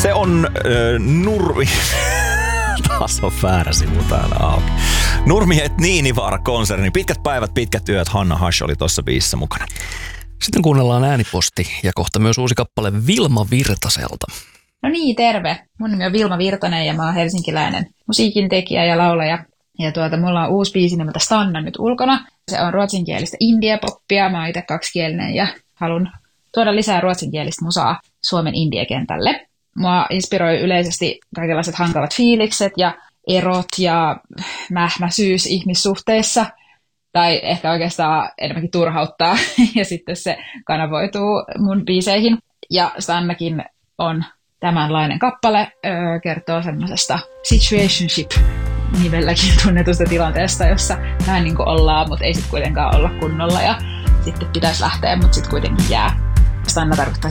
Se on Nurmi... Taas on väärä sivu täällä auki. Nurmi et Niinivaara-konserni. Pitkät päivät, pitkät yöt. Hanna Hash oli tuossa biisissä mukana. Sitten kuunnellaan ääniposti ja kohta myös uusi kappale Vilma Virtaselta. No niin, terve. Mun nimi on Vilma Virtanen ja mä oon helsinkiläinen musiikintekijä ja laulaja. Ja mulla on uusi biisi nimeltä Stanna nyt ulkona. Se on ruotsinkielistä indie-poppia. Mä oon itse kaksikielinen ja haluan tuoda lisää ruotsinkielistä musaa Suomen indie-kentälle. Mua inspiroi yleisesti kaikenlaiset hankalat fiilikset ja erot ja mähmäisyys ihmissuhteissa. Tai ehkä oikeastaan enemmänkin turhauttaa ja sitten se kanavoituu mun biiseihin. Ja Stannakin on tämänlainen kappale, kertoo semmoisesta situationship-nimelläkin tunnetusta tilanteesta, jossa vähän niin kuin ollaan, mutta ei sitten kuitenkaan olla kunnolla ja sitten pitäisi lähteä, mutta sitten kuitenkin jää. Stanna tarkoittaa